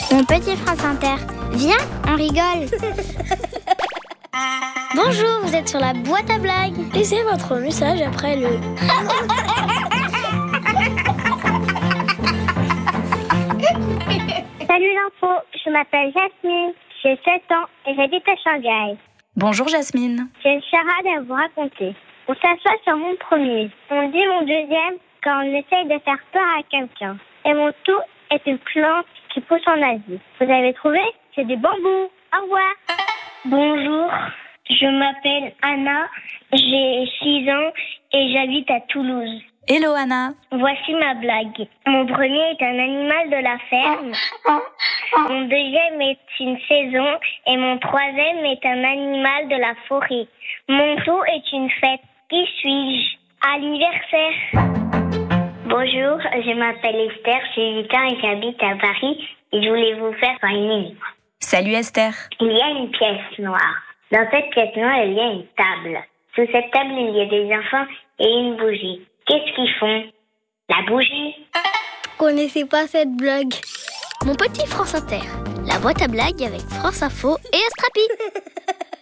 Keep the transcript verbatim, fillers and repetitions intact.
Mon petit France Inter, viens, on rigole. Bonjour, vous êtes sur la boîte à blagues. Laissez votre message après le... Salut l'info, je m'appelle Jasmine, j'ai sept ans et j'habite à Shanghai. Bonjour Jasmine. J'ai une charade à vous raconter. On s'assoit sur mon premier. On dit mon deuxième quand on essaye de faire peur à quelqu'un. Et mon tout est une plante qui pousse en Asie. Vous avez trouvé? C'est des bambous. Au revoir. Bonjour, je m'appelle Anna, j'ai six ans et j'habite à Toulouse. Hello Anna. Voici ma blague. Mon premier est un animal de la ferme. Mon deuxième est une saison et mon troisième est un animal de la forêt. Mon tout est une fête. Qui suis-je? Anniversaire. Bonjour, je m'appelle Esther, j'ai huit ans et j'habite à Paris et je voulais vous faire une énigme. Salut Esther. Il y a une pièce noire. Dans cette pièce noire, il y a une table. Sous cette table, il y a des enfants et une bougie. Qu'est-ce qu'ils font? La bougie. Connaissez pas cette blague? Mon petit France Inter, la boîte à blagues avec France Info et Astrapi.